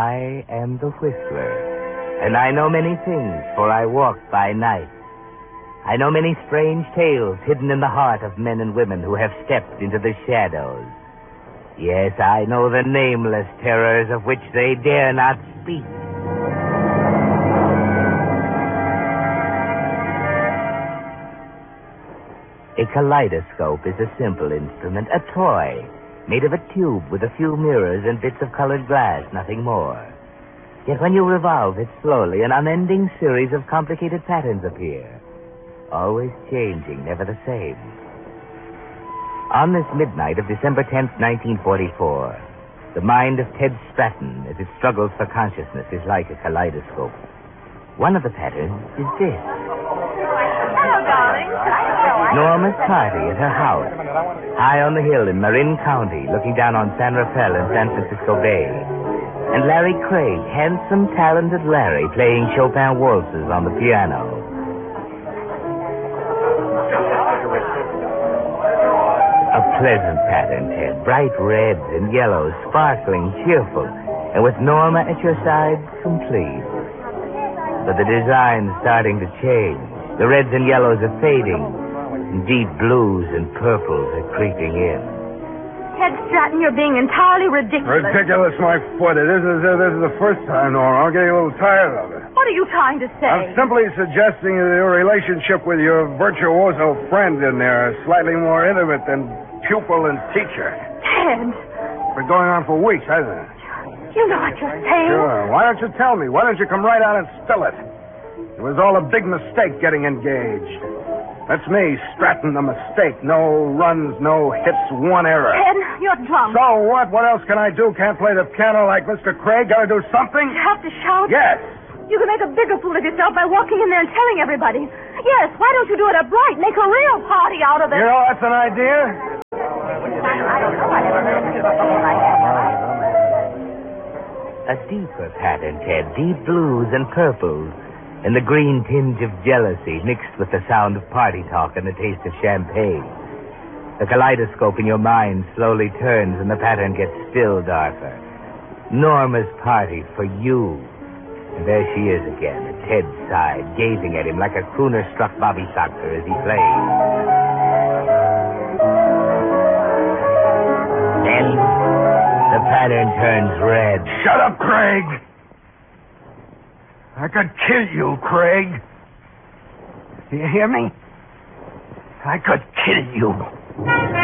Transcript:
I am the Whistler, and I know many things, for I walk by night. I know many strange tales hidden in the heart of men and women who have stepped into the shadows. Yes, I know the nameless terrors of which they dare not speak. A kaleidoscope is a simple instrument, a toy, made of a tube with a few mirrors and bits of colored glass, nothing more. Yet when you revolve it slowly, an unending series of complicated patterns appear, always changing, never the same. On this midnight of December 10th, 1944, the mind of Ted Stratton, as it struggles for consciousness, is like a kaleidoscope. One of the patterns is this. Hello, darling. Norma's party at her house, high on the hill in Marin County, looking down on San Rafael and San Francisco Bay. And Larry Craig, handsome, talented Larry, playing Chopin waltzes on the piano. A pleasant pattern, Ted. Bright reds and yellows, sparkling, cheerful. And with Norma at your side, complete. But the design's starting to change. The reds and yellows are fading. And deep blues and purples are creeping in. Ted Stratton, you're being entirely ridiculous. Ridiculous, my foot. This is the first time, Nora. I'm getting a little tired of it. What are you trying to say? I'm simply suggesting that your relationship with your virtuoso friend in there is slightly more intimate than pupil and teacher. Ted. It's been going on for weeks, hasn't it? You know what you're saying. Sure. Why don't you tell me? Why don't you come right out and spill it? It was all a big mistake getting engaged. That's me, Stratton, the mistake. No runs, no hits, one error. Ted, you're drunk. So what? What else can I do? Can't play the piano like Mr. Craig? Gotta do something? You have to shout? Yes. You can make a bigger fool of yourself by walking in there and telling everybody. Yes, why don't you do it upright? Make a real party out of it. You know, that's an idea. A deeper pattern, Ted. Deep blues and purples. And the green tinge of jealousy mixed with the sound of party talk and the taste of champagne. The kaleidoscope in your mind slowly turns and the pattern gets still darker. Norma's party for you. And there she is again, at Ted's side, gazing at him like a crooner-struck Bobby Soxer as he plays. Then the pattern turns red. Shut up, Craig! I could kill you, Craig. Do you hear me? I could kill you.